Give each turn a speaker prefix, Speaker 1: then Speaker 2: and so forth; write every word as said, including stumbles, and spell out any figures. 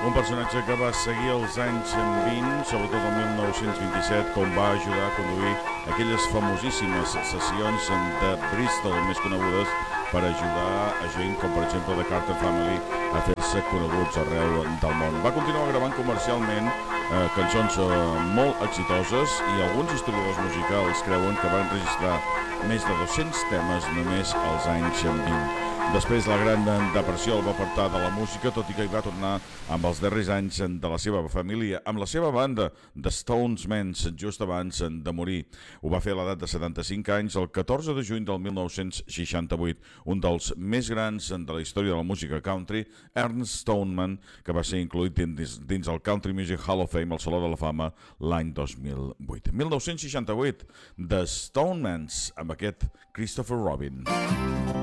Speaker 1: un personatge que va seguir els anys vint, sobretot el mil nou-cents vint-i-set, com va ajudar a conduir aquelles famosíssimes sessions de Bristol més conegudes per ajudar a gent com per exemple The Carter Family a fer-se coneguts arreu del món. Va continuar gravant comercialment eh, cançons eh, molt exitoses i alguns historiadors musicals creuen que van registrar més de dos-cents temes només als anys vint. Després la Gran Depressió el va portar de la música, tot i que hi va tornar amb els darrers anys de la seva família, amb la seva banda The Stones Men, just abans de morir. Ho va fer a l'edat de setanta-cinc anys, el catorze de juny del mil nou-cents seixanta-vuit. Un dels més grans de la història de la música country, Ernest Stoneman, que va ser incluït dins, dins el Country Music Hall of Fame, al Saló de la Fama, l'any dos mil vuit. mil nou-cents seixanta-vuit, The Stonemans, amb aquest Christopher Robin.